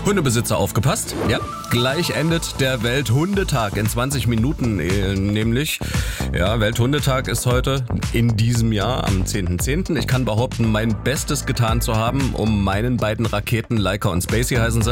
Hundebesitzer aufgepasst, ja, gleich endet der Welthundetag in 20 Minuten nämlich. Ja, Welthundetag ist heute in diesem Jahr am 10.10. Ich kann behaupten, mein Bestes getan zu haben, um meinen beiden Raketen, Laika und Spacey heißen sie,